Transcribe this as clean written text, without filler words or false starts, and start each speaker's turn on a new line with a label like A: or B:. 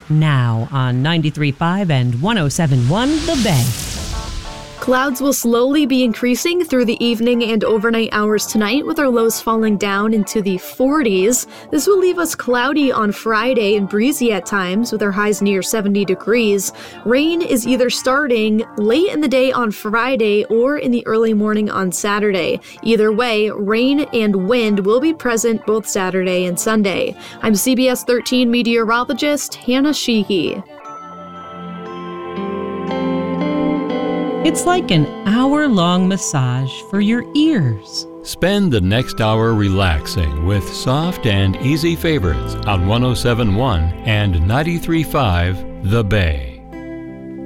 A: now on 93.5 and 107.1 The Bay.
B: Clouds will slowly be increasing through the evening and overnight hours tonight, with our lows falling down into the 40s. This will leave us cloudy on Friday and breezy at times, with our highs near 70 degrees. Rain is either starting late in the day on Friday or in the early morning on Saturday. Either way, rain and wind will be present both Saturday and Sunday. I'm CBS 13 meteorologist Hannah Sheehy.
A: It's like an hour-long massage for your ears.
C: Spend the next hour relaxing with soft and easy favorites on 107.1 and 93.5 The Bay.